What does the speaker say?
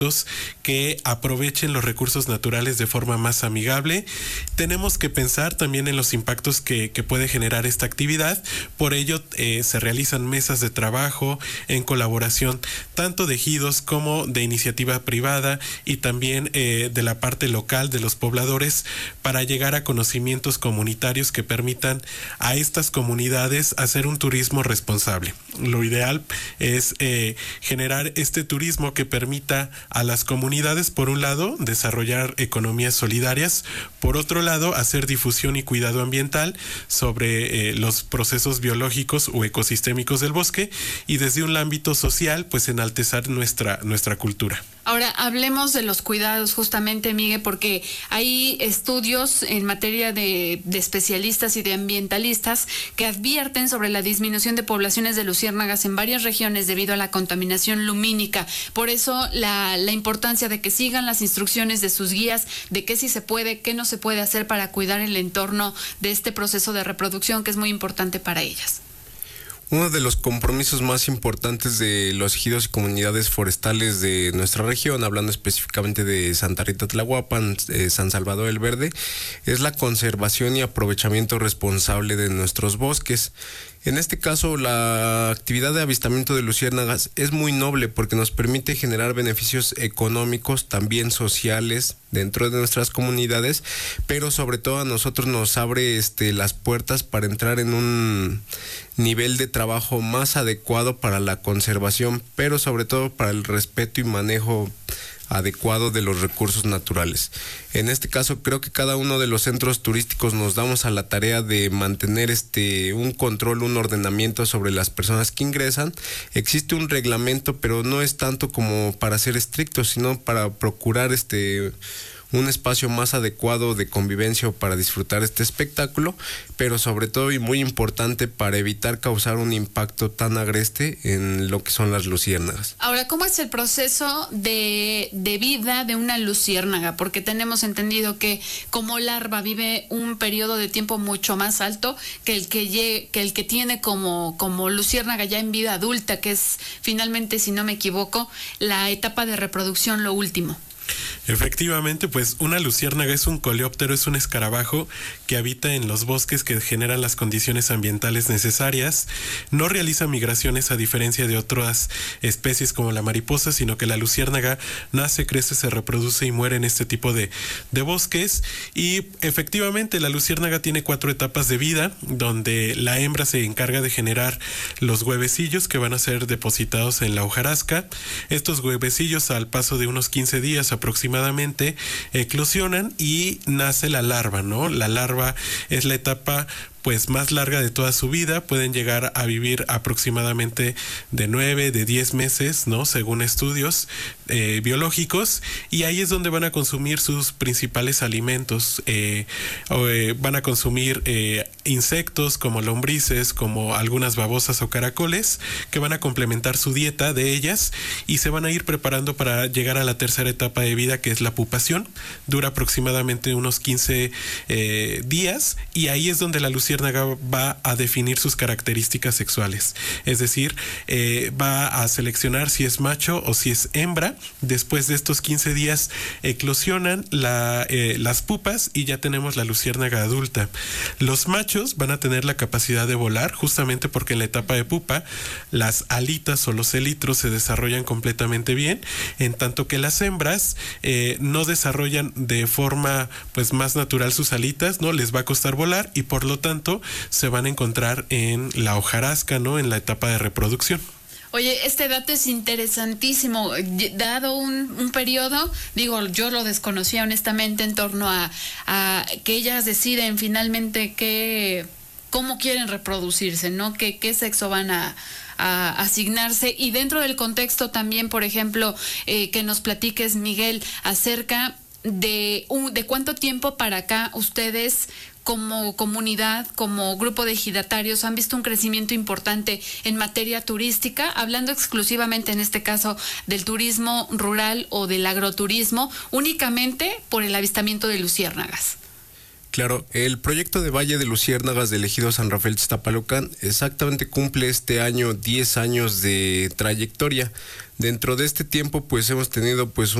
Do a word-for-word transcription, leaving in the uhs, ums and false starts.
que aprovechen los recursos naturales de forma más amigable. Tenemos que pensar también en los impactos que, que puede generar esta actividad. Por ello eh, se realizan mesas de trabajo en colaboración tanto de ejidos como de iniciativa privada y también eh, de la parte local de los pobladores para llegar a conocimientos comunitarios que permitan a estas comunidades hacer un turismo responsable. Lo ideal es eh, generar este turismo que permita a las comunidades, por un lado, desarrollar economías solidarias, por otro lado, hacer difusión y cuidado ambiental sobre eh, los procesos biológicos o ecosistémicos del bosque, y desde un ámbito social, pues enaltecer nuestra, nuestra cultura. Ahora, hablemos de los cuidados justamente, Miguel, porque hay estudios en materia de, de especialistas y de ambientalistas que advierten sobre la disminución de poblaciones de luciérnagas en varias regiones debido a la contaminación lumínica. Por eso, la, la importancia de que sigan las instrucciones de sus guías de qué sí se puede, qué no se puede hacer para cuidar el entorno de este proceso de reproducción que es muy importante para ellas. Uno de los compromisos más importantes de los ejidos y comunidades forestales de nuestra región, hablando específicamente de Santa Rita Tlahuapan, eh, San Salvador el Verde, es la conservación y aprovechamiento responsable de nuestros bosques. En este caso, la actividad de avistamiento de luciérnagas es muy noble porque nos permite generar beneficios económicos, también sociales, dentro de nuestras comunidades, pero sobre todo a nosotros nos abre este, las puertas para entrar en un nivel de trabajo más adecuado para la conservación, pero sobre todo para el respeto y manejo adecuado de los recursos naturales. En este caso, creo que cada uno de los centros turísticos nos damos a la tarea de mantener este un control, un ordenamiento sobre las personas que ingresan. Existe un reglamento, pero no es tanto como para ser estricto, sino para procurar este un espacio más adecuado de convivencia o para disfrutar este espectáculo, pero sobre todo y muy importante para evitar causar un impacto tan agreste en lo que son las luciérnagas. Ahora, ¿cómo es el proceso de, de vida de una luciérnaga? Porque tenemos entendido que como larva vive un periodo de tiempo mucho más alto que el que, lle- que, el que tiene como, como luciérnaga ya en vida adulta, que es finalmente, si no me equivoco, la etapa de reproducción, lo último. Efectivamente, pues una luciérnaga es un coleóptero, es un escarabajo que habita en los bosques que generan las condiciones ambientales necesarias. No realiza migraciones a diferencia de otras especies como la mariposa, sino que la luciérnaga nace, crece, se reproduce y muere en este tipo de, de bosques. Y efectivamente la luciérnaga tiene cuatro etapas de vida, donde la hembra se encarga de generar los huevecillos que van a ser depositados en la hojarasca. Estos huevecillos, al paso de unos quince días aproximadamente, eclosionan y nace la larva, ¿no? La larva es la etapa pues más larga de toda su vida. Pueden llegar a vivir aproximadamente de nueve, de diez meses, ¿no? Según estudios eh, biológicos, y ahí es donde van a consumir sus principales alimentos. Eh, o, eh, van a consumir eh, insectos como lombrices, como algunas babosas o caracoles, que van a complementar su dieta de ellas, y se van a ir preparando para llegar a la tercera etapa de vida, que es la pupación. Dura aproximadamente unos quince eh, días, y ahí es donde la luciérnaga va a definir sus características sexuales, es decir, eh, va a seleccionar si es macho o si es hembra. Después de estos quince días eclosionan la, eh, las pupas y ya tenemos la luciérnaga adulta. Los machos van a tener la capacidad de volar, justamente porque en la etapa de pupa las alitas o los elitros se desarrollan completamente bien, en tanto que las hembras eh, no desarrollan de forma pues más natural sus alitas, ¿no? Les va a costar volar y por lo tanto se van a encontrar en la hojarasca, ¿no? En la etapa de reproducción. Oye, este dato es interesantísimo. Dado un, un periodo, digo, yo lo desconocía honestamente en torno a, a que ellas deciden finalmente qué, cómo quieren reproducirse, ¿no? ¿Qué, qué sexo van a a asignarse? Y dentro del contexto también, por ejemplo, eh, que nos platiques, Miguel, acerca de, un, de cuánto tiempo para acá ustedes como comunidad, como grupo de ejidatarios, han visto un crecimiento importante en materia turística, hablando exclusivamente en este caso del turismo rural o del agroturismo, únicamente por el avistamiento de luciérnagas. Claro, el proyecto de Valle de Luciérnagas del Ejido San Rafael Ixtapalocán exactamente cumple este año diez años de trayectoria. Dentro de este tiempo pues hemos tenido pues